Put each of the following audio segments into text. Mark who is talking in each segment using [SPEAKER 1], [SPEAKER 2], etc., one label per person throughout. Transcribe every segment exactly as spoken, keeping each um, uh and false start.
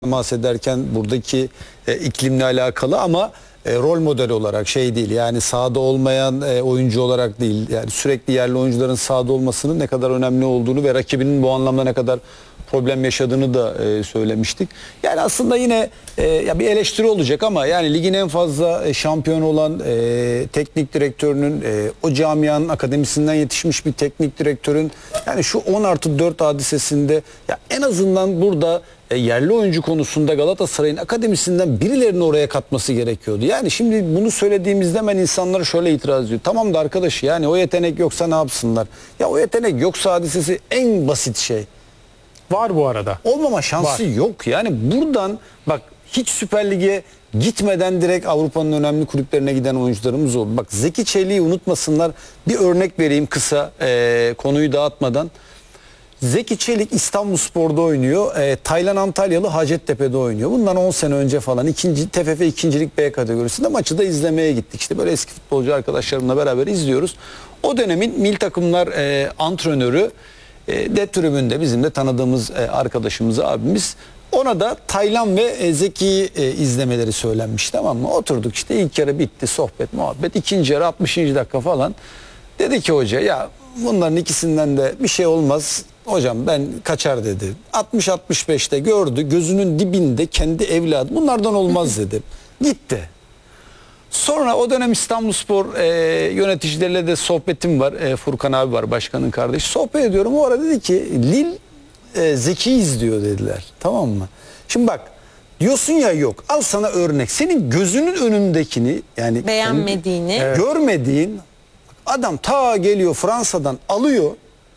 [SPEAKER 1] bahsederken buradaki e, iklimle alakalı ama e, rol model olarak şey değil, yani sahada olmayan e, oyuncu olarak değil, yani sürekli yerli oyuncuların sahada olmasının ne kadar önemli olduğunu ve rakibinin bu anlamda ne kadar problem yaşadığını da e, söylemiştik. Yani aslında yine e, ya bir eleştiri olacak ama yani ligin en fazla e, şampiyon olan e, teknik direktörünün, e, o camianın akademisinden yetişmiş bir teknik direktörün yani şu on artı dört hadisesinde ya en azından burada e, yerli oyuncu konusunda Galatasaray'ın akademisinden birilerini oraya katması gerekiyordu. Yani şimdi bunu söylediğimizde hemen insanlar şöyle itiraz ediyor. Tamam da arkadaş, yani o yetenek yoksa ne yapsınlar? Ya o yetenek yoksa hadisesi en basit şey.
[SPEAKER 2] Var bu arada.
[SPEAKER 1] Olmama şansı
[SPEAKER 2] Var.
[SPEAKER 1] yok. Yani buradan bak, hiç Süper Lig'e gitmeden direkt Avrupa'nın önemli kulüplerine giden oyuncularımız oldu. Bak, Zeki Çelik'i unutmasınlar. Bir örnek vereyim kısa, e, konuyu dağıtmadan. Zeki Çelik İstanbulspor'da oynuyor. E, Taylan Antalyalı Hacettepe'de oynuyor. Bundan on sene önce falan ikinci T F F ikincilik B kategorisinde maçı da izlemeye gittik. İşte böyle eski futbolcu arkadaşlarımla beraber izliyoruz. O dönemin milli takımlar e, antrenörü E, de tribünde bizim de tanıdığımız e, arkadaşımız, abimiz, ona da Taylan ve e, Zeki'yi e, izlemeleri söylenmiş, tamam mı? Oturduk işte, ilk yarı bitti, sohbet muhabbet, ikinci yarı altmışıncı dakika falan dedi ki hoca, ya bunların ikisinden de bir şey olmaz hocam, ben kaçar dedi. altmış altmış beşte gördü, gözünün dibinde kendi evladı, bunlardan olmaz dedi, gitti. Sonra o dönem İstanbulspor e, yöneticileriyle de sohbetim var. E, Furkan abi var, başkanın kardeşi. Sohbet ediyorum. O ara dedi ki Lil e, Zeki izliyor dediler. Tamam mı? Şimdi bak, diyorsun ya yok. Al sana örnek. Senin gözünün önündekini, yani
[SPEAKER 3] beğenmediğini,
[SPEAKER 1] evet, görmediğin adam ta geliyor Fransa'dan alıyor,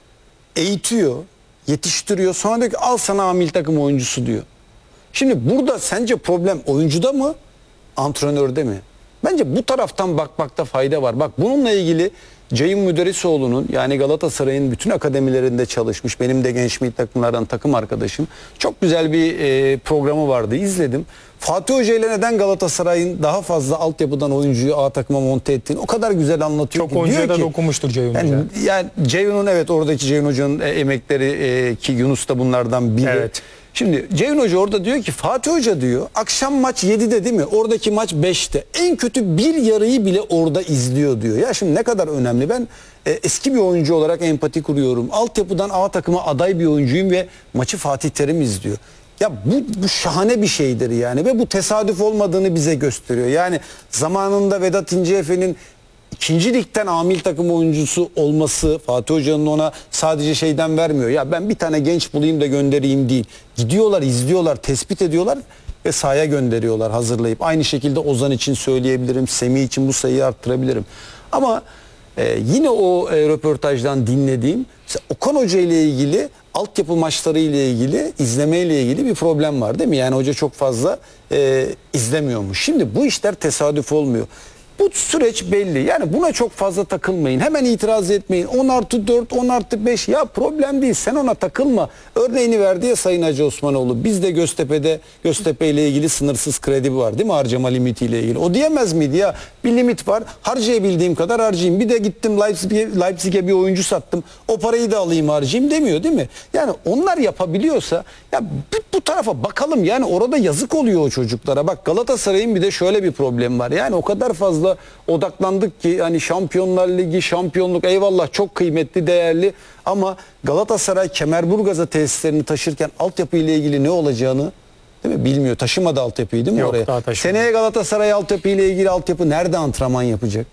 [SPEAKER 1] eğitiyor, yetiştiriyor. Sonra diyor ki al sana amil takım oyuncusu diyor. Şimdi burada sence problem oyuncuda mı, antrenörde mi? Bence bu taraftan bakmakta fayda var. Bak, bununla ilgili Ceyhun Müderrisoğlu'nun, yani Galatasaray'ın bütün akademilerinde çalışmış, benim de genç milli takımlardan takım arkadaşım, çok güzel bir e, programı vardı, izledim. Fatih Hoca ile neden Galatasaray'ın daha fazla altyapıdan oyuncuyu A takıma monte ettiğini o kadar güzel anlatıyor.
[SPEAKER 2] Çok
[SPEAKER 1] ki.
[SPEAKER 2] oyuncuya da
[SPEAKER 1] ki,
[SPEAKER 2] dokunmuştur Ceyhun
[SPEAKER 1] yani,
[SPEAKER 2] Hoca.
[SPEAKER 1] yani Ceyhun'un, evet, oradaki Ceyhun Hoca'nın e, emekleri e, ki Yunus da bunlardan biri.
[SPEAKER 2] Evet.
[SPEAKER 1] Şimdi Ceyhun Hoca orada diyor ki Fatih Hoca diyor akşam maç yedide değil mi? Oradaki maç beşte. En kötü bir yarıyı bile orada izliyor diyor. Ya şimdi ne kadar önemli. Ben e, eski bir oyuncu olarak empati kuruyorum. Altyapıdan A takıma aday bir oyuncuyum ve maçı Fatih Terim izliyor. Ya bu, bu şahane bir şeydir yani ve bu tesadüf olmadığını bize gösteriyor. Yani zamanında Vedat İnceefe'nin İkinci ligden amil takım oyuncusu olması, Fatih Hoca'nın ona sadece şeyden vermiyor. Ya ben bir tane genç bulayım da göndereyim değil. Gidiyorlar, izliyorlar, tespit ediyorlar ve sahaya gönderiyorlar hazırlayıp. Aynı şekilde Ozan için söyleyebilirim, Semih için bu sayıyı arttırabilirim. Ama e, yine o e, röportajdan dinlediğim, Okan Hoca ile ilgili, altyapı maçları ile ilgili, izleme ile ilgili bir problem var değil mi? Yani hoca çok fazla e, izlemiyormuş. Şimdi bu işler tesadüf olmuyor. Bu süreç belli. Yani buna çok fazla takılmayın. Hemen itiraz etmeyin. on artı dört, on artı beş, ya problem değil. Sen ona takılma. Örneğini verdi ya Sayın Hacı Osmanoğlu. Bizde Göztepe'de, Göztepe ile ilgili sınırsız kredi var değil mi? Harcama limiti ile ilgili. O diyemez miydi ya? Bir limit var. Harcayabildiğim kadar harcayayım. Bir de gittim Leipzig'e, Leipzig'e bir oyuncu sattım. O parayı da alayım, harcayayım demiyor değil mi? Yani onlar yapabiliyorsa ya bu, bu tarafa bakalım. Yani orada yazık oluyor o çocuklara. Bak, Galatasaray'ın bir de şöyle bir problemi var. Yani o kadar fazla odaklandık ki hani Şampiyonlar Ligi, şampiyonluk eyvallah çok kıymetli, değerli, ama Galatasaray Kemerburgaz'a tesislerini taşırken altyapı ile ilgili ne olacağını değil mi bilmiyor. Taşımadı altyapıyı değil mi?
[SPEAKER 2] Yok,
[SPEAKER 1] oraya? Seneye Galatasaray altyapı ile ilgili altyapı nerede antrenman yapacak?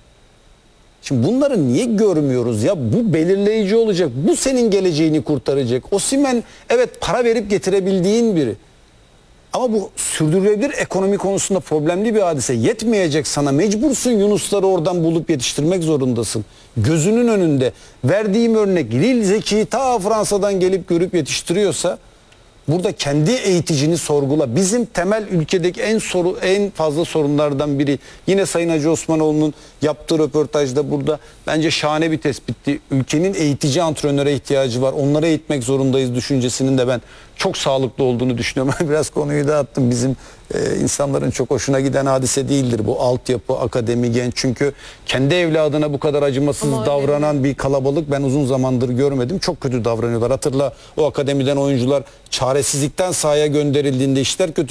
[SPEAKER 1] Şimdi bunları niye görmüyoruz ya? Bu belirleyici olacak. Bu senin geleceğini kurtaracak. Osimhen evet para verip getirebildiğin biri. Ama bu sürdürülebilir ekonomi konusunda problemli bir hadise. Yetmeyecek sana. Mecbursun Yunusları oradan bulup yetiştirmek zorundasın. Gözünün önünde. Verdiğim örnek, Lil Zeki'yi ta Fransa'dan gelip görüp yetiştiriyorsa burada kendi eğiticini sorgula. Bizim temel ülkedeki en soru en fazla sorunlardan biri. Yine Sayın Hacı Osmanoğlu'nun yaptığı röportajda burada bence şahane bir tespitti. Ülkenin eğitici antrenöre ihtiyacı var. Onlara eğitmek zorundayız düşüncesinin de ben çok sağlıklı olduğunu düşünüyorum. Biraz konuyu dağıttım. Bizim e, insanların çok hoşuna giden hadise değildir bu altyapı, akademi, genç. Çünkü kendi evladına bu kadar acımasız
[SPEAKER 3] Ama
[SPEAKER 1] davranan bir kalabalık ben uzun zamandır görmedim. Çok kötü davranıyorlar. Hatırla, o akademiden oyuncular çaresizlikten sahaya gönderildiğinde işler kötü